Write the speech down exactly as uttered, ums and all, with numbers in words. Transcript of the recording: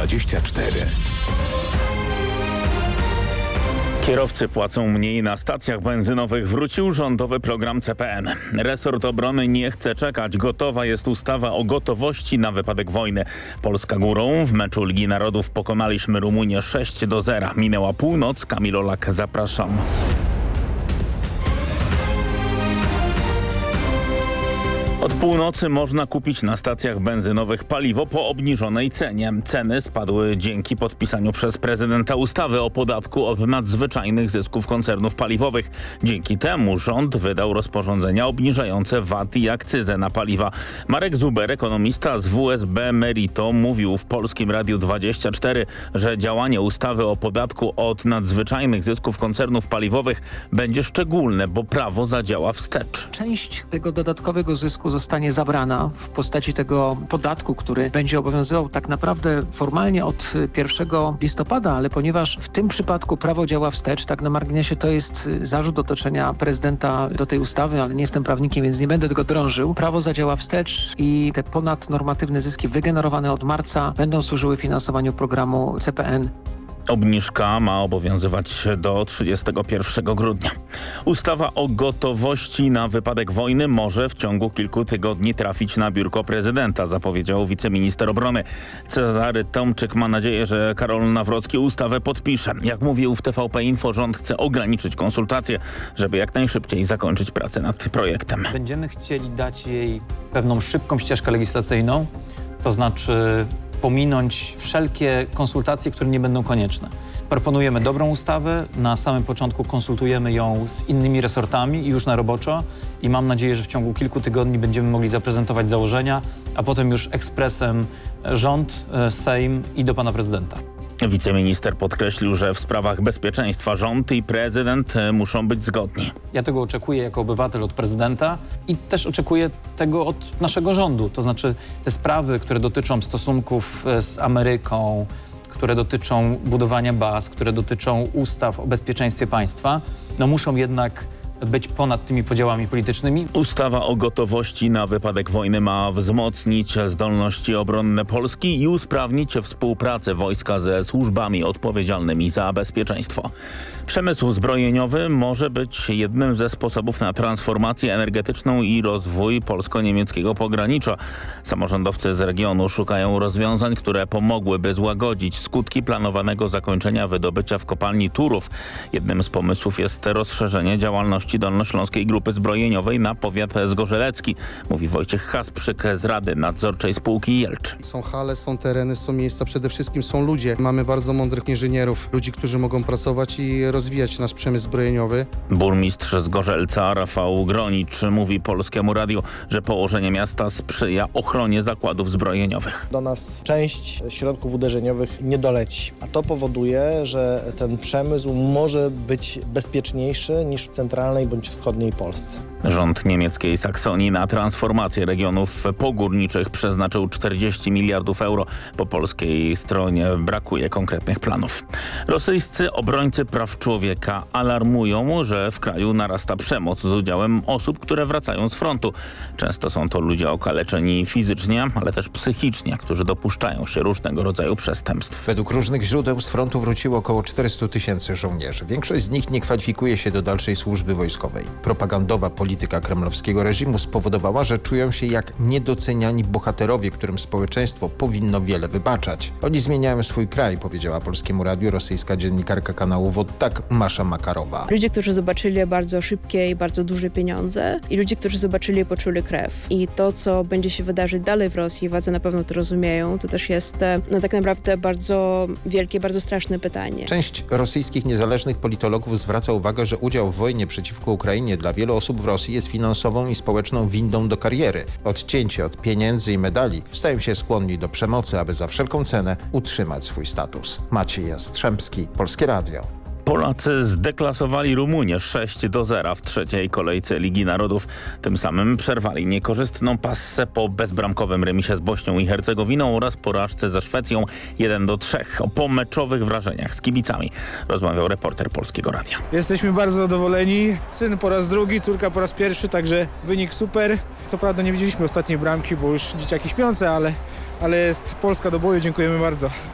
dwadzieścia cztery. Kierowcy płacą mniej na stacjach benzynowych. Wrócił rządowy program C P N. Resort obrony nie chce czekać. Gotowa jest ustawa o gotowości na wypadek wojny. Polska górą. W meczu Ligi Narodów pokonaliśmy Rumunię sześć do zera. Minęła północ. Kamil Olak, zapraszam. Od północy można kupić na stacjach benzynowych paliwo po obniżonej cenie. Ceny spadły dzięki podpisaniu przez prezydenta ustawy o podatku od nadzwyczajnych zysków koncernów paliwowych. Dzięki temu rząd wydał rozporządzenia obniżające V A T i akcyzę na paliwa. Marek Zuber, ekonomista z W S B Merito, mówił w Polskim Radiu dwadzieścia cztery, że działanie ustawy o podatku od nadzwyczajnych zysków koncernów paliwowych będzie szczególne, bo prawo zadziała wstecz. Część tego dodatkowego zysku zostanie zabrana w postaci tego podatku, który będzie obowiązywał tak naprawdę formalnie od pierwszego listopada, ale ponieważ w tym przypadku prawo działa wstecz, tak na marginesie to jest zarzut otoczenia prezydenta do tej ustawy, ale nie jestem prawnikiem, więc nie będę tego drążył. Prawo zadziała wstecz i te ponadnormatywne zyski wygenerowane od marca będą służyły finansowaniu programu C P N. Obniżka ma obowiązywać do trzydziestego pierwszego grudnia. Ustawa o gotowości na wypadek wojny może w ciągu kilku tygodni trafić na biurko prezydenta, zapowiedział wiceminister obrony. Cezary Tomczyk ma nadzieję, że Karol Nawrocki ustawę podpisze. Jak mówił w T V P Info, rząd chce ograniczyć konsultacje, żeby jak najszybciej zakończyć pracę nad projektem. Będziemy chcieli dać jej pewną szybką ścieżkę legislacyjną, to znaczy pominąć wszelkie konsultacje, które nie będą konieczne. Proponujemy dobrą ustawę, na samym początku konsultujemy ją z innymi resortami i już na roboczo i mam nadzieję, że w ciągu kilku tygodni będziemy mogli zaprezentować założenia, a potem już ekspresem rząd, Sejm i do pana prezydenta. Wiceminister podkreślił, że w sprawach bezpieczeństwa rząd i prezydent muszą być zgodni. Ja tego oczekuję jako obywatel od prezydenta i też oczekuję tego od naszego rządu. To znaczy te sprawy, które dotyczą stosunków z Ameryką, które dotyczą budowania baz, które dotyczą ustaw o bezpieczeństwie państwa, no muszą jednak być ponad tymi podziałami politycznymi. Ustawa o gotowości na wypadek wojny ma wzmocnić zdolności obronne Polski i usprawnić współpracę wojska ze służbami odpowiedzialnymi za bezpieczeństwo. Przemysł zbrojeniowy może być jednym ze sposobów na transformację energetyczną i rozwój polsko-niemieckiego pogranicza. Samorządowcy z regionu szukają rozwiązań, które pomogłyby złagodzić skutki planowanego zakończenia wydobycia w kopalni Turów. Jednym z pomysłów jest rozszerzenie działalności Dolnośląskiej Grupy Zbrojeniowej na powiat zgorzelecki, mówi Wojciech Hasprzyk z Rady Nadzorczej Spółki Jelcz. Są hale, są tereny, są miejsca, przede wszystkim są ludzie. Mamy bardzo mądrych inżynierów, ludzi, którzy mogą pracować i rozwijać nasz przemysł zbrojeniowy. Burmistrz Zgorzelca Rafał Gronicz mówi Polskiemu Radiu, że położenie miasta sprzyja ochronie zakładów zbrojeniowych. Do nas część środków uderzeniowych nie doleci, a to powoduje, że ten przemysł może być bezpieczniejszy niż w centralnej bądź wschodniej Polsce. Rząd niemieckiej Saksonii na transformację regionów pogórniczych przeznaczył czterdzieści miliardów euro. Po polskiej stronie brakuje konkretnych planów. Rosyjscy obrońcy praw człowieka alarmują, że w kraju narasta przemoc z udziałem osób, które wracają z frontu. Często są to ludzie okaleczeni fizycznie, ale też psychicznie, którzy dopuszczają się różnego rodzaju przestępstw. Według różnych źródeł z frontu wróciło około czterysta tysięcy żołnierzy. Większość z nich nie kwalifikuje się do dalszej służby wojskowej. Propagandowa polityka kremlowskiego reżimu spowodowała, że czują się jak niedoceniani bohaterowie, którym społeczeństwo powinno wiele wybaczać. Oni zmieniają swój kraj, powiedziała Polskiemu Radiu rosyjska dziennikarka kanału Wodtak Masza Makarowa. Ludzie, którzy zobaczyli bardzo szybkie i bardzo duże pieniądze i ludzie, którzy zobaczyli i poczuli krew. I to, co będzie się wydarzyć dalej w Rosji, władze na pewno to rozumieją, to też jest no, tak naprawdę bardzo wielkie, bardzo straszne pytanie. Część rosyjskich niezależnych politologów zwraca uwagę, że udział w wojnie przeciwko Ukrainie dla wielu osób w Rosji jest finansową i społeczną windą do kariery. Odcięcie od pieniędzy i medali stają się skłonni do przemocy, aby za wszelką cenę utrzymać swój status. Maciej Jastrzębski, Polskie Radio. Polacy zdeklasowali Rumunię sześć do zera w trzeciej kolejce Ligi Narodów. Tym samym przerwali niekorzystną passę po bezbramkowym remisie z Bośnią i Hercegowiną oraz porażce ze Szwecją jeden do trzech. O pomeczowych wrażeniach z kibicami rozmawiał reporter Polskiego Radia. Jesteśmy bardzo zadowoleni. Syn po raz drugi, córka po raz pierwszy, także wynik super. Co prawda nie widzieliśmy ostatniej bramki, bo już dzieciaki śpiące, ale, ale jest Polska do boju. Dziękujemy bardzo.